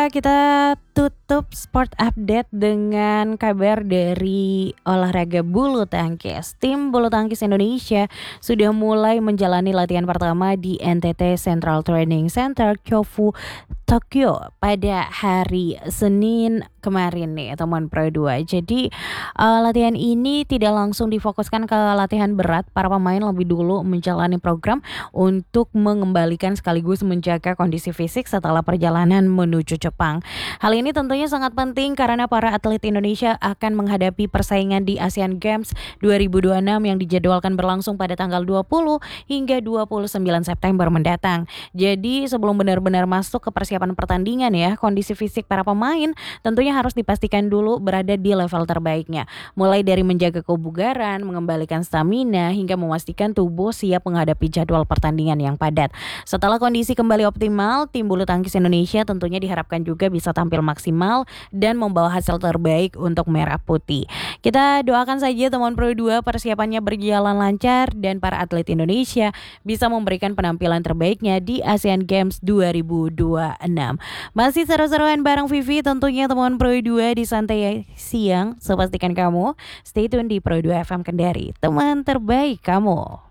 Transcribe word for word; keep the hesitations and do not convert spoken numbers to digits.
Kita tutup sport update dengan kabar dari olahraga bulu tangkis. Tim bulu tangkis Indonesia sudah mulai menjalani latihan pertama di N T T Central Training Center Kyofu, Tokyo pada hari Senin kemarin nih teman Pro dua. Jadi uh, latihan ini tidak langsung difokuskan ke latihan berat. Para pemain lebih dulu menjalani program untuk mengembalikan sekaligus menjaga kondisi fisik setelah perjalanan menuju Jepang. Hal ini tentunya sangat penting karena para atlet Indonesia akan menghadapi persaingan di Asian Games dua ribu dua puluh enam yang dijadwalkan berlangsung pada tanggal dua puluh hingga dua puluh sembilan September mendatang. Jadi sebelum benar-benar masuk ke persiapan pertandingan ya, kondisi fisik para pemain tentunya harus dipastikan dulu berada di level terbaiknya. Mulai dari menjaga kebugaran, mengembalikan stamina, hingga memastikan tubuh siap menghadapi jadwal pertandingan yang padat. Setelah kondisi kembali optimal, tim bulu tangkis Indonesia tentunya diharapkan juga bisa tampil maksimal dan membawa hasil terbaik untuk merah putih. Kita doakan saja teman Pro dua persiapannya berjalan lancar dan para atlet Indonesia bisa memberikan penampilan terbaiknya di Asian Games dua ribu dua puluh enam. Masih seru-seruan bareng Vivi tentunya teman Pro dua di Santai Siang. So pastikan kamu stay tune di Pro dua F M Kendari, teman terbaik kamu.